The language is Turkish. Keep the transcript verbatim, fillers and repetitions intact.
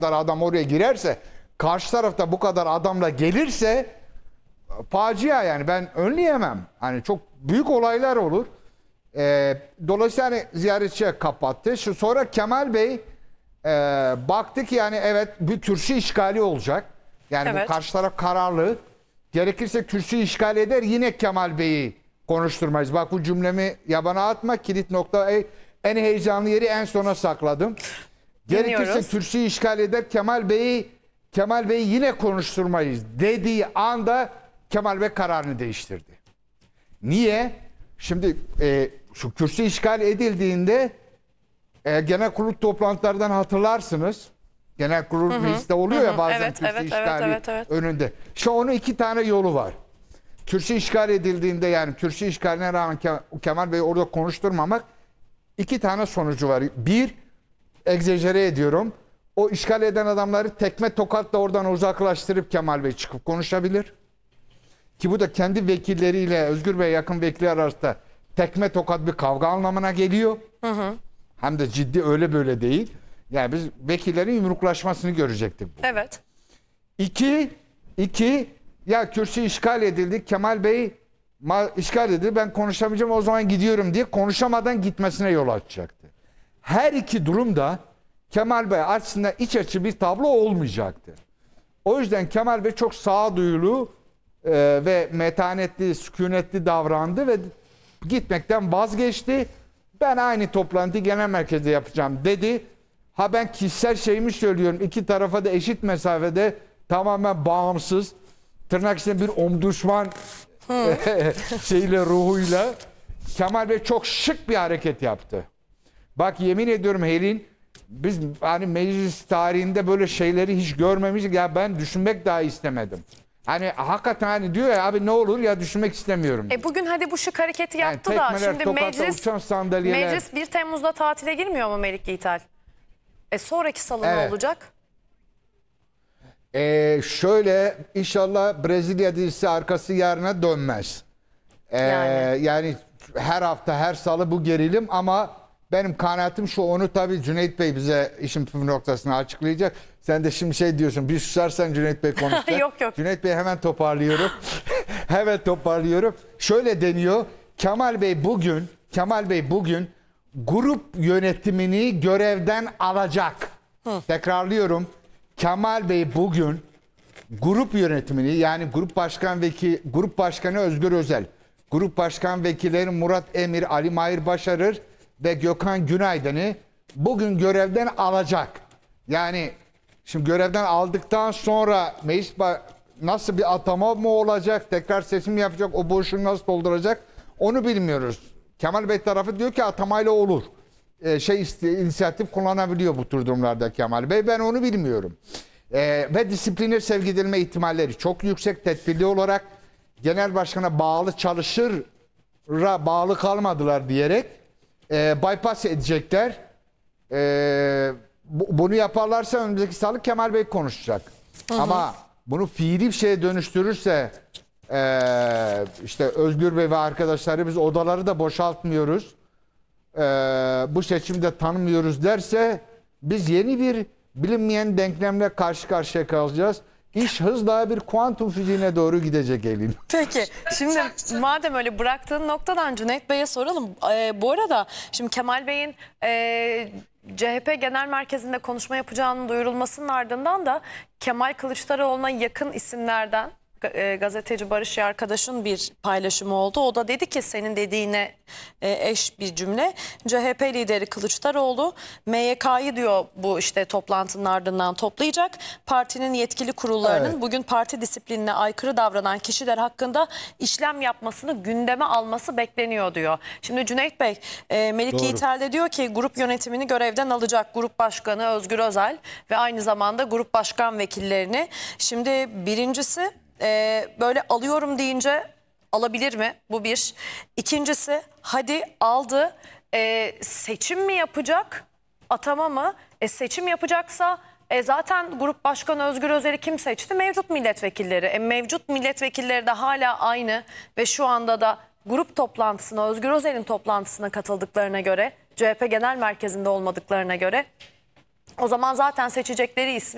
kadar adam oraya girerse, karşı tarafta bu kadar adamla gelirse facia yani, ben önleyemem. Hani çok büyük olaylar olur. Ee, dolayısıyla hani ziyaretçiye kapattı. Şu sonra Kemal Bey e, baktı ki yani evet bir kürsü işgali olacak. Yani Evet. bu karşı taraf kararlı. Gerekirse kürsü işgal eder, yine Kemal Bey'i konuşturmayız. Bak bu cümlemi yabana atma, kilit nokta, en heyecanlı yeri en sona sakladım. Gerekirse Dinliyoruz. kürsüyü işgal eder, Kemal Bey'i Kemal Bey'i yine konuşturmayız dediği anda Kemal Bey kararını değiştirdi. Niye? Şimdi e, şu kürsü işgal edildiğinde e, genel kurul toplantılardan hatırlarsınız. Genel kurul mecliste oluyor ya bazen Evet, kürsü evet, işgali evet, evet, evet. önünde. İşte onun iki tane yolu var. Kürsü işgal edildiğinde, yani kürsü işgaline rağmen Kemal Bey'i orada konuşturmamak, iki tane sonucu var. Bir, egzajere ediyorum. O işgal eden adamları tekme tokatla oradan uzaklaştırıp Kemal Bey çıkıp konuşabilir. Ki bu da kendi vekilleriyle, Özgür Bey yakın vekiller arasında tekme tokat bir kavga anlamına geliyor. Hı hı. Hem de ciddi, öyle böyle değil. Yani biz vekillerin yumruklaşmasını görecektik. Bu. Evet. İki, iki, ya kürsü işgal edildi, Kemal Bey işgal edildi, ben konuşamayacağım, o zaman gidiyorum diye konuşamadan gitmesine yol açacaktı. Her iki durumda Kemal Bey açısından iç açı bir tablo olmayacaktı. O yüzden Kemal Bey çok sağduyulu e, ve metanetli, sükunetli davrandı ve gitmekten vazgeçti. Ben aynı toplantıyı genel merkezde yapacağım dedi. Ha ben kişisel şeyimi söylüyorum. İki tarafa da eşit mesafede, tamamen bağımsız, tırnak içinde bir omdurman şeyle, ruhuyla Kemal Bey çok şık bir hareket yaptı. Bak yemin ediyorum Helin, biz hani meclis tarihinde böyle şeyleri hiç görmemiştik. Ya ben düşünmek daha istemedim. Hani hakikaten hani diyor ya abi ne olur ya düşünmek istemiyorum. E bugün hadi bu şık hareketi Yani yaptı da tekmeler, şimdi tokatlar, meclis uçan sandalyeler. meclis bir Temmuz'da tatile girmiyor mu Melik Yiğitel? E sonraki salı ne Evet. olacak? Ee, şöyle inşallah Brezilya dizisi arkası yarına dönmez. Ee, yani. Yani. her hafta her salı bu gerilim, ama benim kanaatim şu, onu tabii Cüneyt Bey bize işin püf noktasını açıklayacak. Sen de şimdi şey diyorsun, bir susarsan Cüneyt Bey konuşacak. Yok, yok. Cüneyt Bey hemen toparlıyorum. hemen toparlıyorum. Şöyle deniyor, Kemal Bey bugün Kemal Bey bugün grup yönetimini görevden alacak. Hı. Tekrarlıyorum. Kemal Bey bugün grup yönetimini, yani grup başkan vekili, grup başkanı Özgür Özel, grup başkan vekilleri Murat Emir, Ali Mahir Başarır ve Gökhan Günaydın'ı bugün görevden alacak. Yani şimdi görevden aldıktan sonra meclis nasıl bir atama mı olacak, tekrar seçim yapacak, o boşluğu nasıl dolduracak onu bilmiyoruz. Kemal Bey tarafı diyor ki atamayla olur. Ee, şey inisiyatif kullanabiliyor bu tür durumlarda Kemal Bey. Ben onu bilmiyorum. Ee, ve disipline sevk edilme ihtimalleri çok yüksek. Tedbirli olarak genel başkana bağlı çalışıra bağlı kalmadılar diyerek e, bypass edecekler. E, bu, bunu yaparlarsa önümüzdeki salı Kemal Bey konuşacak. Hı hı. Ama bunu fiili bir şeye dönüştürürse e, işte Özgür Bey ve arkadaşları biz odaları da boşaltmıyoruz, e, bu seçimde tanımıyoruz derse biz yeni bir bilinmeyen denklemle karşı karşıya kalacağız. İş hızla bir kuantum fiziğine doğru gidecek Elin. Peki şimdi madem öyle bıraktığın noktadan Cüneyt Bey'e soralım. Ee, bu arada şimdi Kemal Bey'in e, C H P Genel Merkezi'nde konuşma yapacağının duyurulmasının ardından da Kemal Kılıçdaroğlu'na yakın isimlerden e, gazeteci Barış arkadaşın bir paylaşımı oldu. O da dedi ki senin dediğine e, eş bir cümle. C H P lideri Kılıçdaroğlu M Y K'yı diyor bu işte toplantının ardından toplayacak. Partinin yetkili kurullarının evet. bugün parti disiplinine aykırı davranan kişiler hakkında işlem yapmasını gündeme alması bekleniyor diyor. Şimdi Cüneyt Bey, e, Melik Yiğitel de diyor ki grup yönetimini görevden alacak Grup Başkanı Özgür Özel ve aynı zamanda grup başkan vekillerini. Şimdi birincisi e, böyle alıyorum deyince alabilir mi? Bu bir. İkincisi hadi aldı, e, seçim mi yapacak, atama mı? E, seçim yapacaksa e, zaten Grup Başkanı Özgür Özel'i kim seçti? Mevcut milletvekilleri. E, mevcut milletvekilleri de hala aynı ve şu anda da grup toplantısına, Özgür Özel'in toplantısına katıldıklarına göre, C H P Genel Merkezi'nde olmadıklarına göre o zaman zaten seçecekleri ismi